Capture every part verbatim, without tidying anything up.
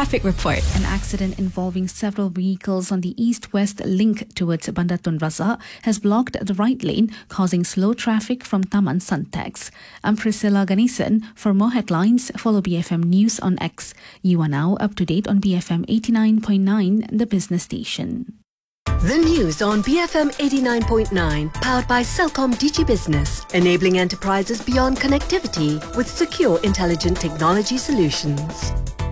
traffic report. An accident involving several vehicles on the east-west link towards Bandar Tun Razak has blocked the right lane, causing slow traffic from Taman Suntex. I'm Priscilla Ganesan. For more headlines, follow B F M News on X. You are now up to date on B F M eighty-nine point nine, the business station. The news on B F M eighty-nine point nine, powered by Celcom Digi Business, enabling enterprises beyond connectivity with secure, intelligent technology solutions.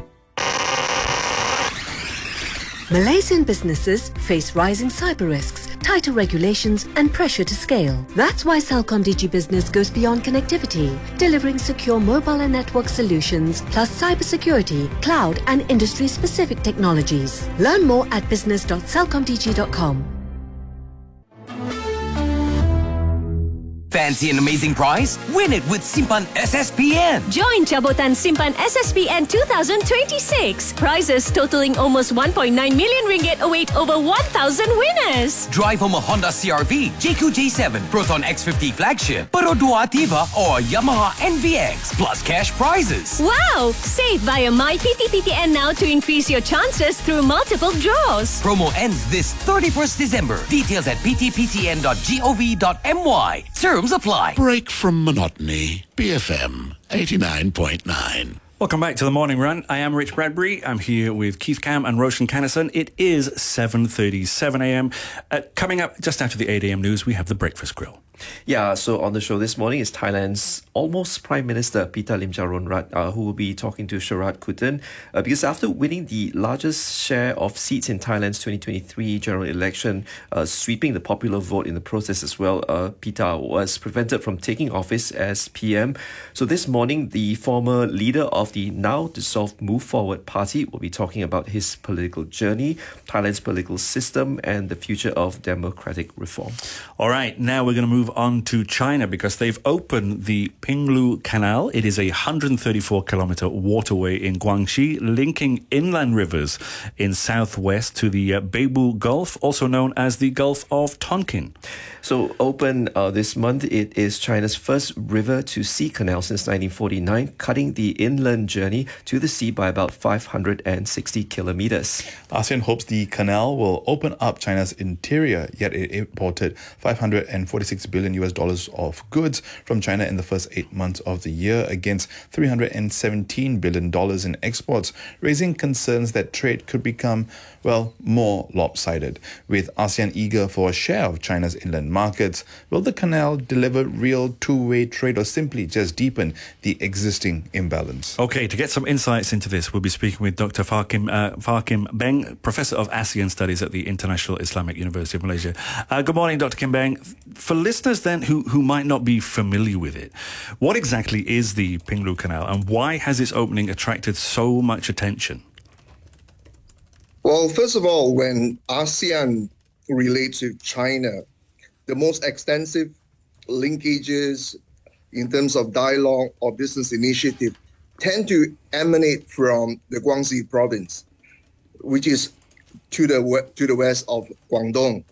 Malaysian businesses face rising cyber risks, tighter regulations and pressure to scale. That's why Celcom Digi Business goes beyond connectivity, delivering secure mobile and network solutions, plus cybersecurity, cloud and industry-specific technologies. Learn more at business dot celcom digi dot com. Fancy an amazing prize? Win it with Simpan S S P N. Join Jabotan Simpan S S P N twenty twenty-six. Prizes totaling almost one point nine million ringgit await over one thousand winners. Drive home a Honda C R V, J Q J seven, Proton X fifty flagship, Paro dua Ativa or Yamaha N V X, plus cash prizes. Wow! Save via My P T P T N now to increase your chances through multiple draws. Promo ends this thirty-first December. Details at p t p t n dot gov dot m y. Terms apply. Break from monotony. B F M eighty-nine point nine. Welcome back to the Morning Run. I am Rich Bradbury. I'm here with Keith Cam and Roshan Kannison. It is seven thirty-seven a.m. Uh, coming up just after the eight a.m. news, we have the Breakfast Grill. Yeah, so on the show this morning is Thailand's almost Prime Minister Pita Limjaroenrat, uh, who will be talking to Sharad Kuttan, uh, because after winning the largest share of seats in Thailand's twenty twenty-three general election, uh, sweeping the popular vote in the process as well, uh, Pita was prevented from taking office as P M. So this morning, the former leader of the now dissolved Move Forward Party will be talking about his political journey, Thailand's political system, and the future of democratic reform. All right, now we're going to move on to China because they've opened the Pinglu Canal. It is a one hundred thirty-four kilometre waterway in Guangxi, linking inland rivers in southwest to the uh, Beibu Gulf, also known as the Gulf of Tonkin. So open uh, this month, it is China's first river-to-sea canal since nineteen forty-nine, cutting the inland journey to the sea by about five hundred sixty kilometres. ASEAN hopes the canal will open up China's interior, yet it imported five hundred forty-six billion U S dollars of goods from China in the first eight months of the year against three hundred seventeen billion dollars in exports, raising concerns that trade could become, well, more lopsided. With ASEAN eager for a share of China's inland markets, will the canal deliver real two-way trade or simply just deepen the existing imbalance? Okay, to get some insights into this, we'll be speaking with Doctor Fakim, uh, Fakim Beng, Professor of ASEAN Studies at the International Islamic University of Malaysia. Uh, good morning, Doctor Kim Beng. For listeners then who, who might not be familiar with it, what exactly is the Pinglu Canal and why has its opening attracted so much attention? Well, first of all, when ASEAN relates with China, the most extensive linkages in terms of dialogue or business initiative tend to emanate from the Guangxi province, which is to the to the west of Guangdong.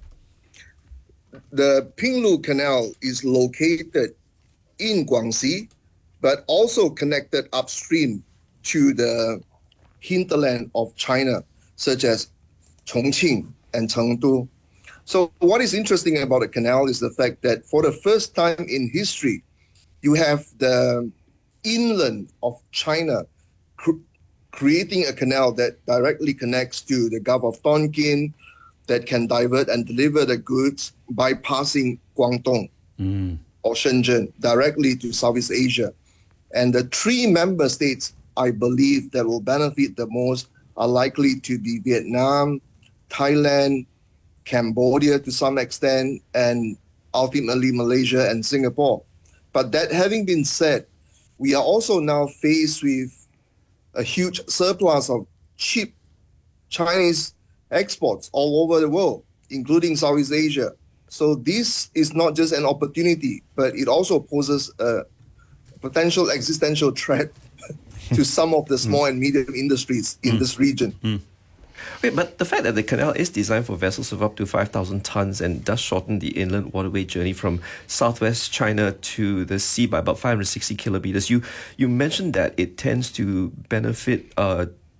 The Pinglu Canal is located in Guangxi, but also connected upstream to the hinterland of China, such as Chongqing and Chengdu. So what is interesting about the canal is the fact that for the first time in history, you have the inland of China cr- creating a canal that directly connects to the Gulf of Tonkin, that can divert and deliver the goods bypassing Guangdong mm. or Shenzhen directly to Southeast Asia. And the three member states, I believe, that will benefit the most are likely to be Vietnam, Thailand, Cambodia to some extent, and ultimately Malaysia and Singapore. But that having been said, we are also now faced with a huge surplus of cheap Chinese exports all over the world, including Southeast Asia. So this is not just an opportunity, but it also poses a potential existential threat to some of the small and medium industries in mm. this region. Mm. Wait, but the fact that the canal is designed for vessels of up to five thousand tons and does shorten the inland waterway journey from southwest China to the sea by about five hundred sixty kilometers, you you mentioned that it tends to benefit uh,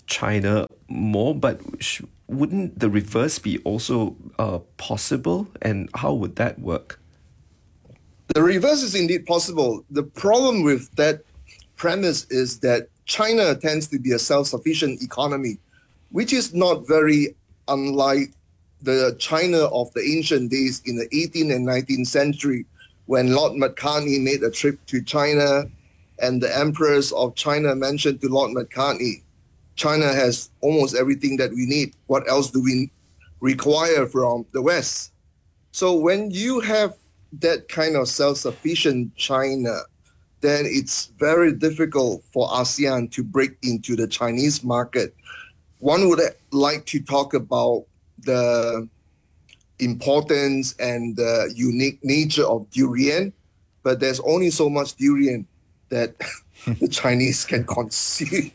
China more, but sh- wouldn't the reverse be also uh, possible? And how would that work? The reverse is indeed possible. The problem with that premise is that China tends to be a self-sufficient economy, which is not very unlike the China of the ancient days in the eighteenth and nineteenth century, when Lord Macartney made a trip to China and the emperors of China mentioned to Lord Macartney, China has almost everything that we need. What else do we require from the West? So when you have that kind of self-sufficient China, then it's very difficult for ASEAN to break into the Chinese market. One would like to talk about the importance and the unique nature of durian, but there's only so much durian that the Chinese can consume.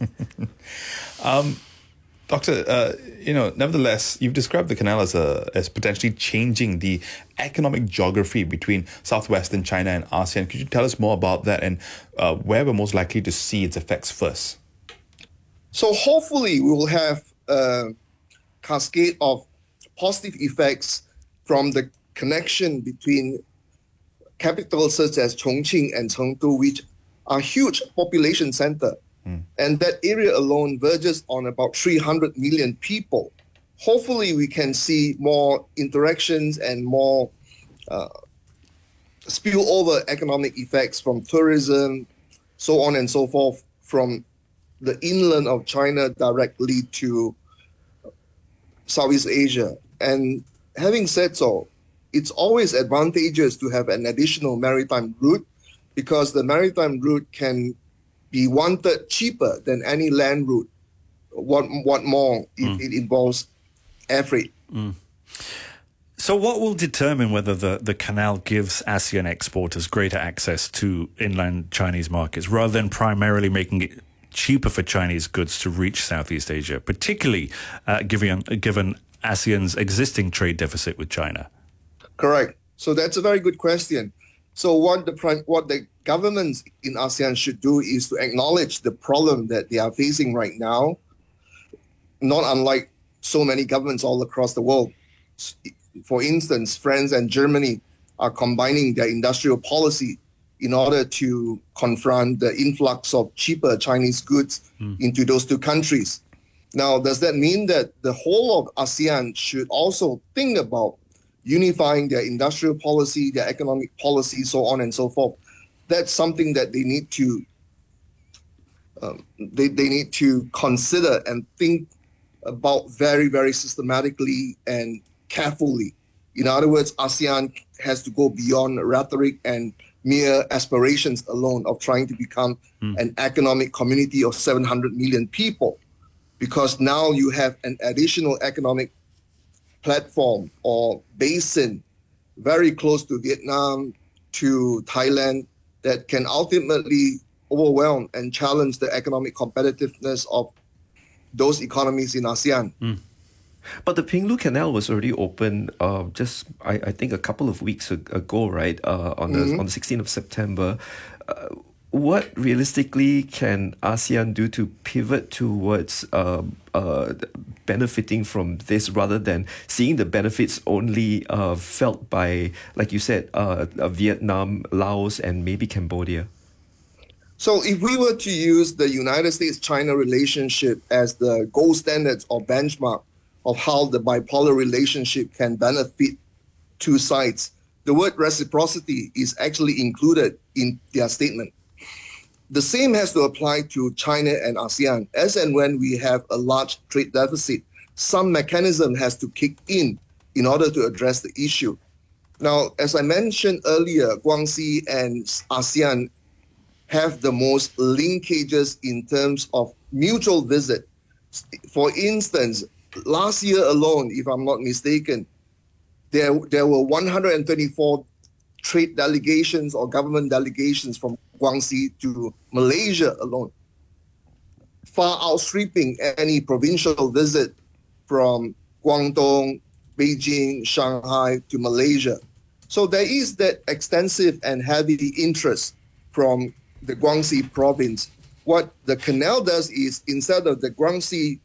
um, Doctor, uh, you know, nevertheless, you've described the canal as a as potentially changing the economic geography between southwestern China and ASEAN. Could you tell us more about that and uh, where we're most likely to see its effects first? So hopefully we will have a cascade of positive effects from the connection between capitals such as Chongqing and Chengdu, which are huge population center. Mm. And that area alone verges on about three hundred million people. Hopefully we can see more interactions and more uh, spillover economic effects from tourism, so on and so forth, from the inland of China directly to Southeast Asia. And having said so, it's always advantageous to have an additional maritime route, because the maritime route can be one-third cheaper than any land route. What, what more? Mm. It, it involves air freight. Mm. So what will determine whether the, the canal gives ASEAN exporters greater access to inland Chinese markets rather than primarily making it cheaper for Chinese goods to reach Southeast Asia, particularly uh, given, given ASEAN's existing trade deficit with China? Correct. So that's a very good question. So what the what the governments in ASEAN should do is to acknowledge the problem that they are facing right now, not unlike so many governments all across the world. For instance, France and Germany are combining their industrial policy in order to confront the influx of cheaper Chinese goods mm. into those two countries. Now, does that mean that the whole of ASEAN should also think about unifying their industrial policy, their economic policy, so on and so forth? That's something that they need to um, they, they need to consider and think about very, very systematically and carefully. In other words, ASEAN has to go beyond rhetoric and mere aspirations alone of trying to become mm. an economic community of seven hundred million people, because now you have an additional economic platform or basin very close to Vietnam, to Thailand, that can ultimately overwhelm and challenge the economic competitiveness of those economies in ASEAN. Mm. But the Pinglu Canal was already open uh, just, I, I think, a couple of weeks ago, right? Uh, on the mm-hmm. on the sixteenth of September. Uh, what realistically can ASEAN do to pivot towards uh, uh, benefiting from this, rather than seeing the benefits only uh, felt by, like you said, uh, uh, Vietnam, Laos, and maybe Cambodia? So if we were to use the United States-China relationship as the gold standard or benchmark of how the bipolar relationship can benefit two sides, the word reciprocity is actually included in their statement. The same has to apply to China and ASEAN. As and when we have a large trade deficit, some mechanism has to kick in in order to address the issue. Now, as I mentioned earlier, Guangxi and ASEAN have the most linkages in terms of mutual visit. For instance, last year alone, if I'm not mistaken, there, there were one hundred thirty-four trade delegations or government delegations from Guangxi to Malaysia alone, far outstripping any provincial visit from Guangdong, Beijing, Shanghai to Malaysia. So there is that extensive and heavy interest from the Guangxi province what the canal does is instead of the ground sea